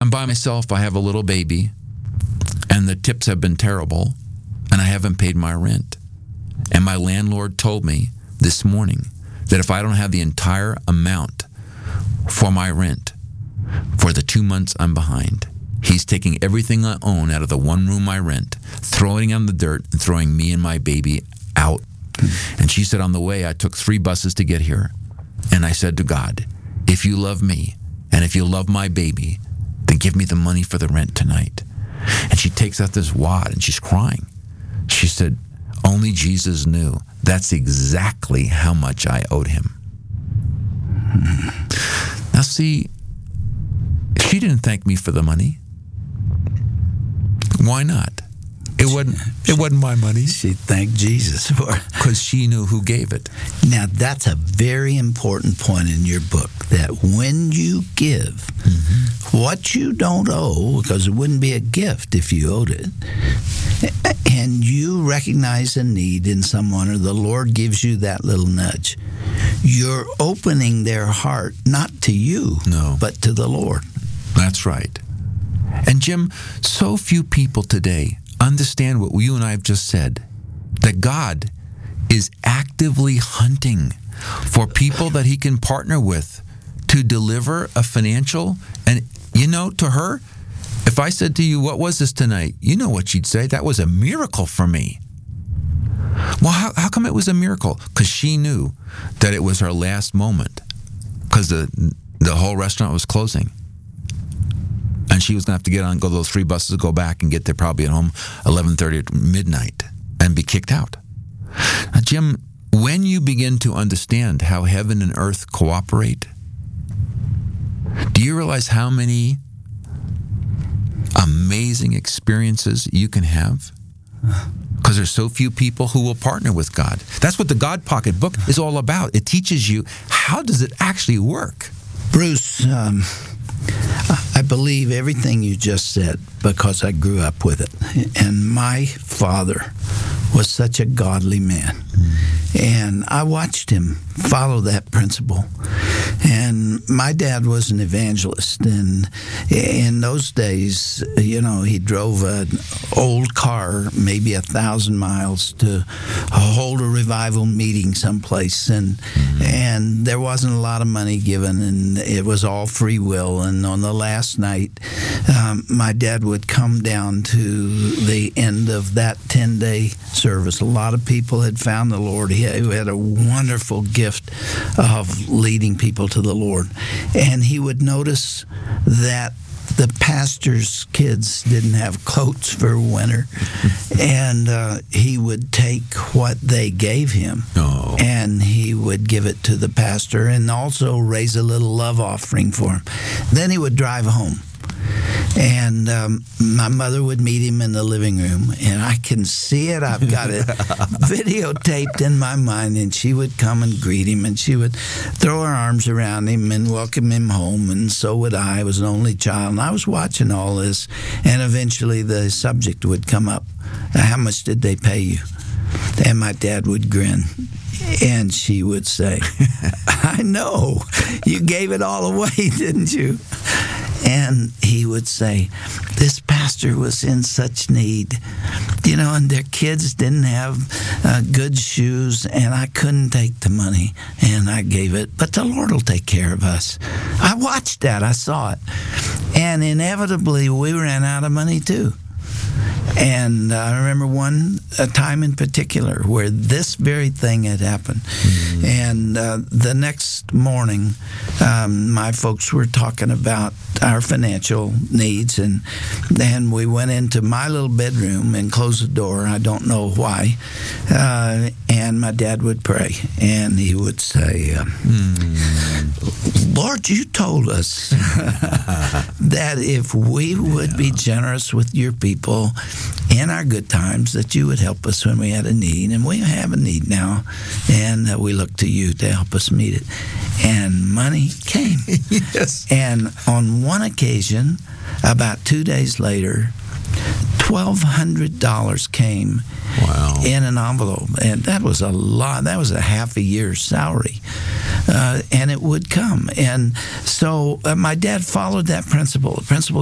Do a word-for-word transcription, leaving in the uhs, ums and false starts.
I'm by myself. I have a little baby, and the tips have been terrible, and I haven't paid my rent. And my landlord told me this morning that if I don't have the entire amount for my rent for the two months I'm behind, he's taking everything I own out of the one room I rent, throwing it on the dirt, and throwing me and my baby out. And she said, on the way, I took three buses to get here. And I said to God, if you love me and if you love my baby, then give me the money for the rent tonight. And she takes out this wad and she's crying. She said, only Jesus knew. That's exactly how much I owed him. Now see, she didn't thank me for the money. Why not? It wasn't it wasn't my money. She thanked Jesus for it. Because she knew who gave it. Now, that's a very important point in your book, that when you give, mm-hmm. what you don't owe, because it wouldn't be a gift if you owed it, and you recognize a need in someone, or the Lord gives you that little nudge, you're opening their heart not to you, no. but to the Lord. That's right. And Jim, so few people today understand what you and I have just said, that God is actively hunting for people that he can partner with to deliver a financial. And, you know, to her, if I said to you, what was this tonight? You know what she'd say. That was a miracle for me. Well, how, how come it was a miracle? Because she knew that it was her last moment, because the, the whole restaurant was closing. And she was going to have to get on, go those three buses, go back and get there probably at home eleven thirty at midnight and be kicked out. Now, Jim, when you begin to understand how heaven and earth cooperate, do you realize how many amazing experiences you can have? Because there's so few people who will partner with God. That's what the God Pocket book is all about. It teaches you, how does it actually work? Bruce, um, I believe everything you just said because I grew up with it. And my father was such a godly man. Mm. And I watched him follow that principle. And my dad was an evangelist. And in those days, you know, he drove an old car, maybe a thousand miles, to hold a revival meeting someplace. And mm-hmm. and there wasn't a lot of money given, and it was all free will. And on the last night, um, my dad would come down to the end of that ten-day service. A lot of people had found the Lord. He had a wonderful gift of leading people to the Lord. And he would notice that the pastor's kids didn't have coats for winter. And uh, he would take what they gave him, oh. and he would give it to the pastor and also raise a little love offering for him. Then he would drive home. And um, my mother would meet him in the living room, and I can see it. I've got it videotaped in my mind, and she would come and greet him, and she would throw her arms around him and welcome him home, and so would I. I was an only child, and I was watching all this, and eventually the subject would come up. How much did they pay you? And my dad would grin. And she would say, I know, you gave it all away, didn't you? And he would say, this pastor was in such need, you know, and their kids didn't have uh, good shoes, and I couldn't take the money, and I gave it, but the Lord will take care of us. I watched that. I saw it. And inevitably, we ran out of money, too. And uh, I remember one a time in particular where this very thing had happened. Mm-hmm. And uh, the next morning, um, my folks were talking about our financial needs, and then we went into my little bedroom and closed the door. I don't know why. Uh, and my dad would pray, and he would say, uh, mm. Lord, you told us that if we would yeah. be generous with your people in our good times, that you would help us when we had a need. And we have a need now, and uh, we look to you to help us meet it. And money came. Yes. And on one occasion, about two days later, twelve hundred dollars came wow. in an envelope. And that was a lot. That was a half a year's salary. Uh, and it would come. And so uh, my dad followed that principle. The principle